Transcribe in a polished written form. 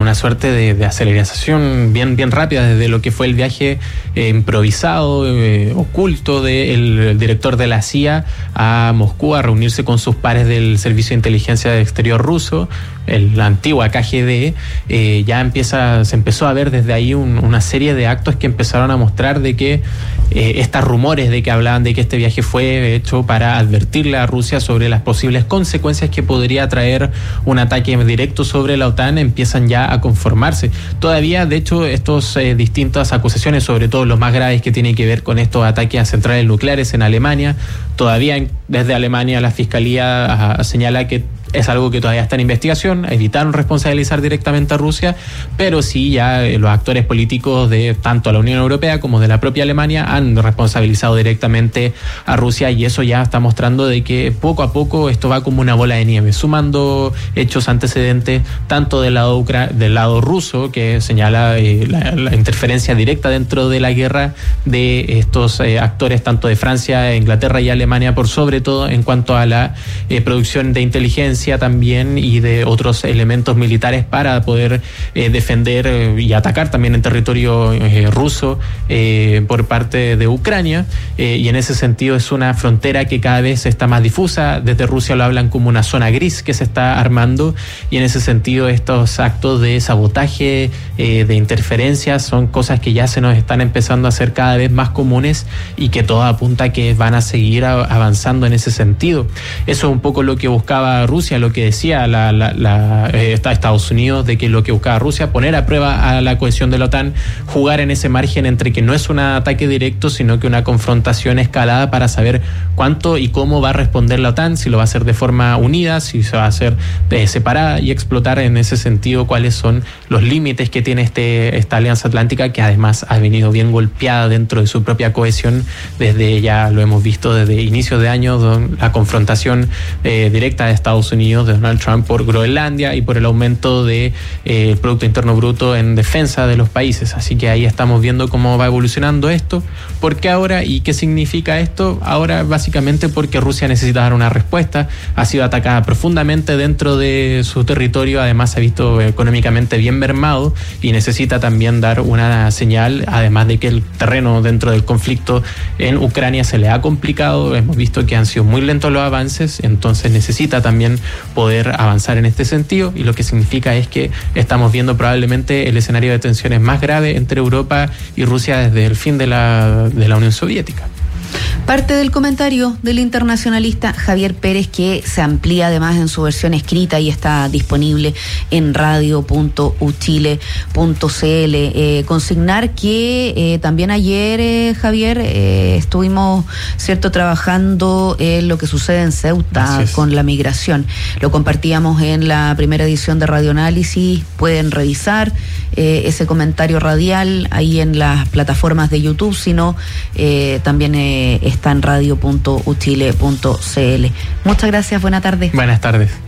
una suerte de aceleración bien rápida desde lo que fue el viaje improvisado, oculto del director de la CIA a Moscú a reunirse con sus pares del Servicio de Inteligencia Exterior ruso, la antigua KGB. Se empezó a ver desde ahí una serie de actos que empezaron a mostrar de que estos rumores de que hablaban de que este viaje fue hecho para advertirle a Rusia sobre las posibles consecuencias que podría traer un ataque directo sobre la OTAN empiezan ya a conformarse. Todavía, de hecho, estos distintas acusaciones, sobre todo los más graves que tienen que ver con estos ataques a centrales nucleares en Alemania, todavía desde Alemania la Fiscalía señala que es algo que todavía está en investigación, evitaron responsabilizar directamente a Rusia, pero sí ya los actores políticos de tanto la Unión Europea como de la propia Alemania han responsabilizado directamente a Rusia, y eso ya está mostrando de que poco a poco esto va como una bola de nieve, sumando hechos antecedentes tanto del lado ruso, que señala la interferencia directa dentro de la guerra de estos actores tanto de Francia, Inglaterra y Alemania, por sobre todo en cuanto a la producción de inteligencia también y de otros elementos militares para poder defender y atacar también en territorio ruso por parte de Ucrania, y en ese sentido es una frontera que cada vez está más difusa. Desde Rusia lo hablan como una zona gris que se está armando, y en ese sentido estos actos de sabotaje, de interferencia, son cosas que ya se nos están empezando a hacer cada vez más comunes y que todo apunta a que van a seguir avanzando en ese sentido. Eso es un poco lo que buscaba Rusia, lo que decía Estados Unidos, de que lo que buscaba Rusia, poner a prueba a la cohesión de la OTAN, jugar en ese margen entre que no es un ataque directo, sino que una confrontación escalada para saber cuánto y cómo va a responder la OTAN, si lo va a hacer de forma unida, si se va a hacer separada, y explotar en ese sentido cuáles son los límites que tiene esta Alianza Atlántica, que además ha venido bien golpeada dentro de su propia cohesión desde, ya lo hemos visto, desde inicios de año, la confrontación directa de Estados Unidos, de Donald Trump, por Groenlandia y por el aumento del Producto Interno Bruto en defensa de los países. Así que ahí estamos viendo cómo va evolucionando esto. ¿Por qué ahora y qué significa esto? Ahora básicamente porque Rusia necesita dar una respuesta, ha sido atacada profundamente dentro de su territorio, además se ha visto económicamente bien mermado y necesita también dar una señal, además de que el terreno dentro del conflicto en Ucrania se le ha complicado, hemos visto que han sido muy lentos los avances, entonces necesita también poder avanzar en este sentido, y lo que significa es que estamos viendo probablemente el escenario de tensiones más grave entre Europa y Rusia desde el fin de la Unión Soviética. Parte del comentario del internacionalista Javier Pérez, que se amplía además en su versión escrita y está disponible en radio.uchile.cl. Consignar que también ayer, Javier, estuvimos trabajando en lo que sucede en Ceuta con la migración. Lo compartíamos en la primera edición de Radio Análisis. Pueden revisar ese comentario radial ahí en las plataformas de YouTube, sino también está en radio.uchile.cl. Muchas gracias, buena tarde. Buenas tardes.